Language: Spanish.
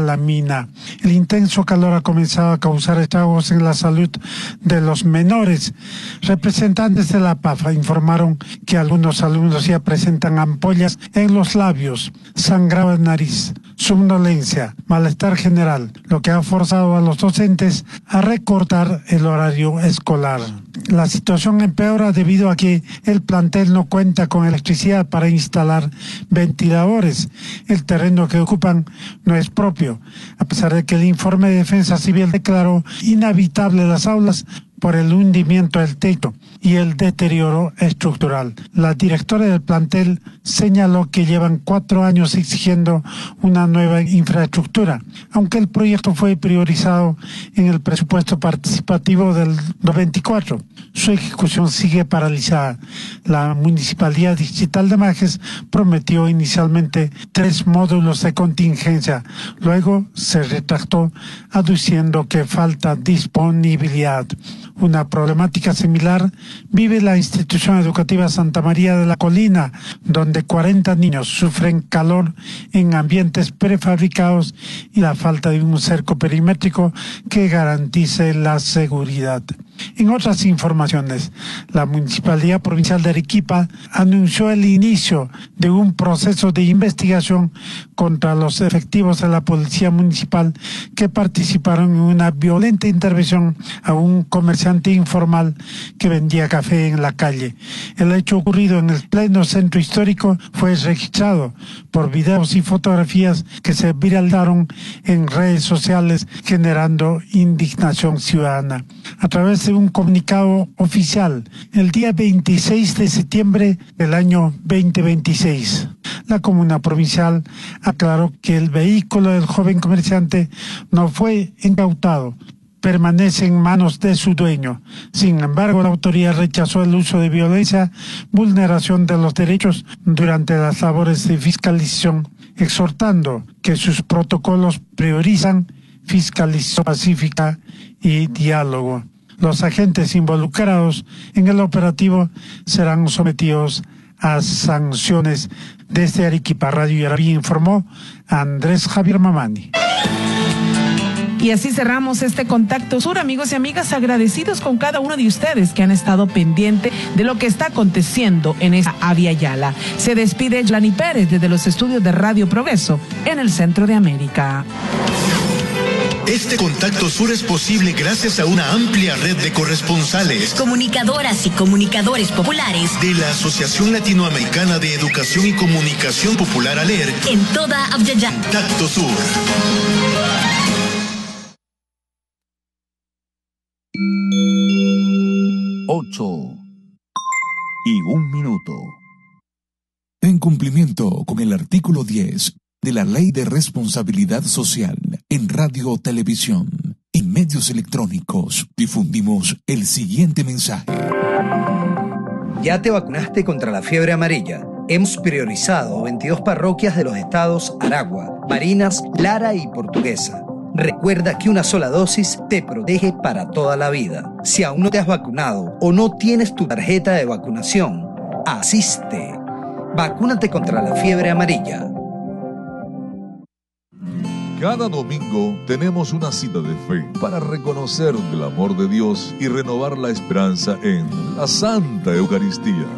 melamina. El intenso calor ha comenzado a causar estragos en la salud de los menores. Representantes de la PAFA informaron que algunos alumnos ya presentan ampollas en los labios, sangrado de nariz, somnolencia, malestar general, lo que ha forzado a los docentes a recortar el horario escolar. La situación empeora debido a que el plantel no cuenta con electricidad para instalar ventiladores. El terreno que ocupan no es propio, a pesar de que el informe de Defensa Civil declaró inhabitable las aulas por el hundimiento del techo y el deterioro estructural. La directora del plantel señaló que llevan 4 años exigiendo una nueva infraestructura, aunque el proyecto fue priorizado en el presupuesto participativo del 2024. Su ejecución sigue paralizada. La Municipalidad Distrital de Majes prometió inicialmente 3 módulos de contingencia, luego se retractó aduciendo que falta disponibilidad. Una problemática similar vive la institución educativa Santa María de la Colina, donde 40 niños sufren calor en ambientes prefabricados y la falta de un cerco perimétrico que garantice la seguridad. En otras informaciones, la Municipalidad Provincial de Arequipa anunció el inicio de un proceso de investigación contra los efectivos de la Policía Municipal que participaron en una violenta intervención a un comerciante informal que vendía café en la calle. El hecho ocurrido en el pleno centro histórico fue registrado por videos y fotografías que se viralizaron en redes sociales, generando indignación ciudadana. A través de un comunicado oficial, el día 26 de septiembre del año 2026, la Comuna Provincial aclaró que el vehículo del joven comerciante no fue incautado, permanece en manos de su dueño. Sin embargo, la autoridad rechazó el uso de violencia, vulneración de los derechos durante las labores de fiscalización, exhortando que sus protocolos priorizan fiscalización pacífica y diálogo. Los agentes involucrados en el operativo serán sometidos a sanciones. Desde Arequipa, Radio Yarabí, informó Andrés Javier Mamani. Y así cerramos este Contacto Sur, amigos y amigas, agradecidos con cada uno de ustedes que han estado pendiente de lo que está aconteciendo en esta Avia Yala. Se despide Lani Pérez desde los estudios de Radio Progreso en el centro de América. Este Contacto Sur es posible gracias a una amplia red de corresponsales, comunicadoras y comunicadores populares de la Asociación Latinoamericana de Educación y Comunicación Popular ALER en toda Avia Yala. Contacto Sur. Ocho y 1 minuto. En cumplimiento con el artículo 10 de la Ley de Responsabilidad Social en Radio, Televisión y Medios Electrónicos, difundimos el siguiente mensaje. ¿Ya te vacunaste contra la fiebre amarilla? Hemos priorizado 22 parroquias de los estados Aragua, Barinas, Lara y Portuguesa. Recuerda que una sola dosis te protege para toda la vida. Si aún no te has vacunado o no tienes tu tarjeta de vacunación, asiste. Vacúnate contra la fiebre amarilla. Cada domingo tenemos una cita de fe para reconocer el amor de Dios y renovar la esperanza en la Santa Eucaristía.